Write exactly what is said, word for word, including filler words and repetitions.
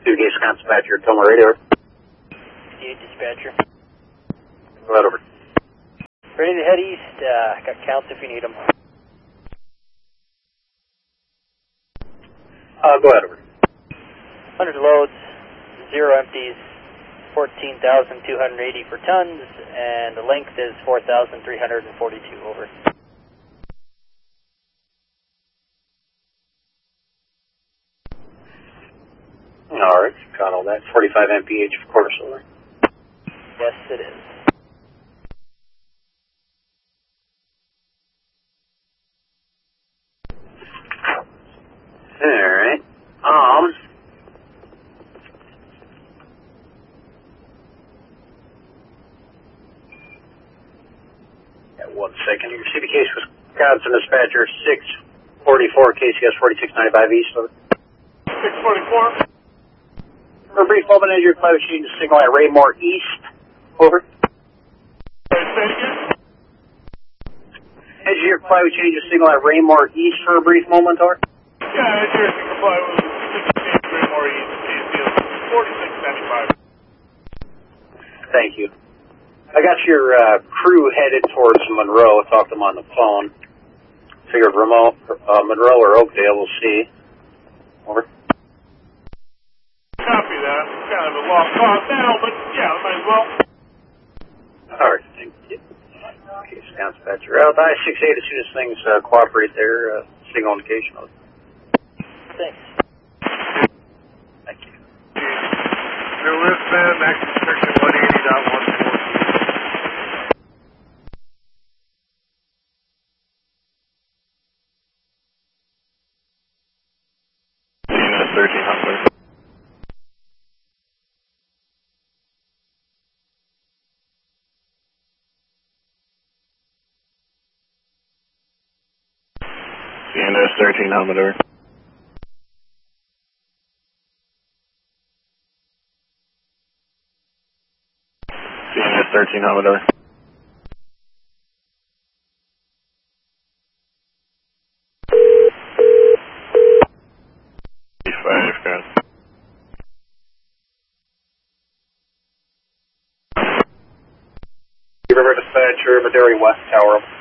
Case Dispatcher, Toma Radio. Yeah, dispatcher. Right over. Ready to head east. Uh, got counts if you need them. Uh, go ahead over. one hundred loads, zero empties, fourteen thousand two hundred eighty for tons, and the length is four thousand three hundred forty-two. Over. All right, got all that. forty-five M P H, of course, over. Yes, it is. All right. Um. Yeah, one second. You received a case with Wisconsin Dispatcher six forty-four, K C S forty-six ninety-five East. Over. six forty-four. For a brief moment, as your flight was changing the signal at Raymore East. Over. Say it again. As your flight was changing the signal at Raymore East for a brief moment, over. Yeah, it's your comply with sixteen more East, K C S forty-six ninety-five. Thank you. I got your uh, crew headed towards Monroe. I talked to them on the phone. Figured remote, uh, Monroe or Oakdale, we'll see. Over. Copy that. It's kind of a long call now, but yeah, might as well. All right, thank you. Okay, Scout Dispatcher out. I six eight, as soon as things uh, cooperate there, uh, signal indication. Thanks. Thank you. New wristband, active section one eighty point one four. thirteen hundred. C N S thirteen Humidor. C N S thirteen Humidor. five, good. River Dispatcher, Maderi West Tower.